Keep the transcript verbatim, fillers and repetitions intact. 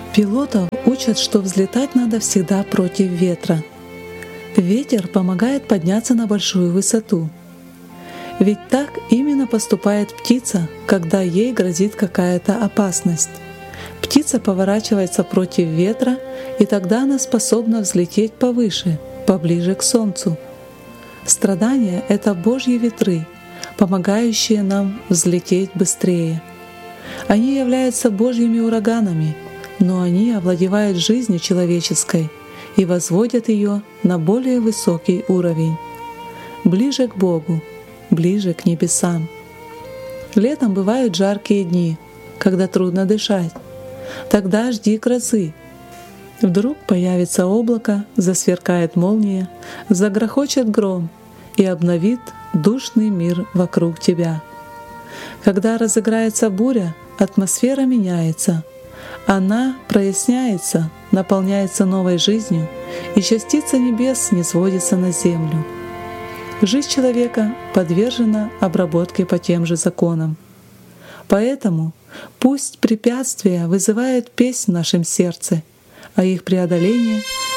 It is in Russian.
Пилотов учат, что взлетать надо всегда против ветра. Ветер помогает подняться на большую высоту. Ведь так именно поступает птица, когда ей грозит какая-то опасность. Птица поворачивается против ветра, и тогда она способна взлететь повыше, поближе к солнцу. Страдания — это Божьи ветры, помогающие нам взлететь быстрее. Они являются Божьими ураганами, но они овладевают жизнью человеческой и возводят ее на более высокий уровень, ближе к Богу, ближе к небесам. Летом бывают жаркие дни, когда трудно дышать. Тогда жди грозы. Вдруг появится облако, засверкает молния, загрохочет гром и обновит душный мир вокруг тебя. Когда разыграется буря, атмосфера меняется. Она проясняется, наполняется новой жизнью, и частица небес низводится на землю. Жизнь человека подвержена обработке по тем же законам. Поэтому пусть препятствия вызывают песнь в нашем сердце, а их преодоление